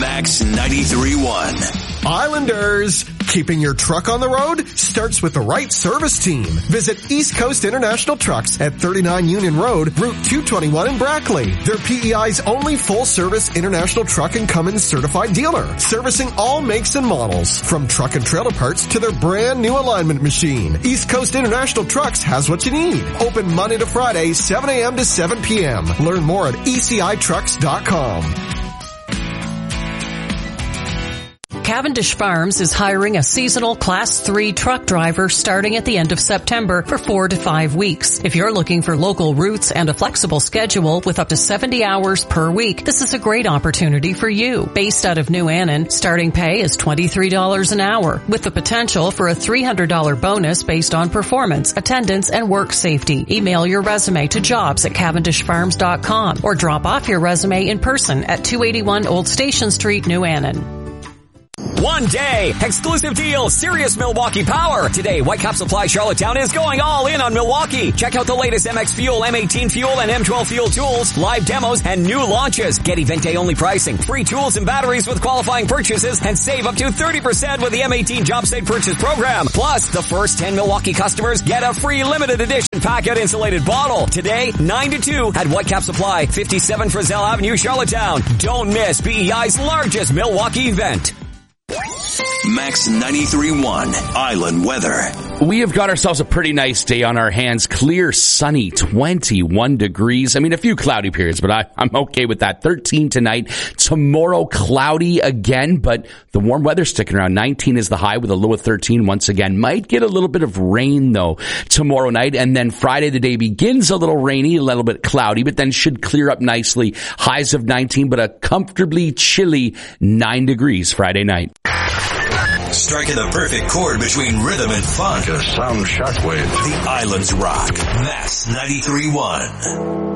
Max 93.1. Islanders, keeping your truck on the road starts with the right service team. Visit East Coast International Trucks at 39 Union Road, Route 221 in Brackley. They're PEI's only full-service international truck and Cummins certified dealer, servicing all makes and models, from truck and trailer parts to their brand new alignment machine. East Coast International Trucks has what you need. Open Monday to Friday, 7 a.m. to 7 p.m. Learn more at ECITrucks.com. Cavendish Farms is hiring a seasonal Class 3 truck driver starting at the end of September for 4 to 5 weeks. If you're looking for local routes and a flexible schedule with up to 70 hours per week, this is a great opportunity for you. Based out of New Annan, starting pay is $23 an hour, with the potential for a $300 bonus based on performance, attendance, and work safety. Email your resume to jobs@cavendishfarms.com or drop off your resume in person at 281 Old Station Street, New Annan. One day, exclusive deal, Sirius Milwaukee Power. Today, Whitecap Supply Charlottetown is going all in on Milwaukee. Check out the latest MX Fuel, M18 Fuel, and M12 Fuel tools, live demos, and new launches. Get event day only pricing, free tools and batteries with qualifying purchases, and save up to 30% with the M18 Job Site Purchase Program. Plus, the first 10 Milwaukee customers get a free limited edition packet insulated bottle. Today, 9 to 2 at Whitecap Supply, 57 Frisell Avenue, Charlottetown. Don't miss BEI's largest Milwaukee event. Max 93.1 Island weather. We have got ourselves a pretty nice day on our hands. Clear, sunny, 21 degrees. I mean, a few cloudy periods, but I'm okay with that. 13 tonight. Tomorrow, cloudy again, but the warm weather sticking around. 19 is the high with a low of 13 once again. Might get a little bit of rain, though, tomorrow night. And then Friday, the day begins a little rainy, a little bit cloudy, but then should clear up nicely. Highs of 19, but a comfortably chilly 9 degrees Friday night. Striking the perfect chord between rhythm and funk. Just sound shockwave. The Islands rock. Max 93.1.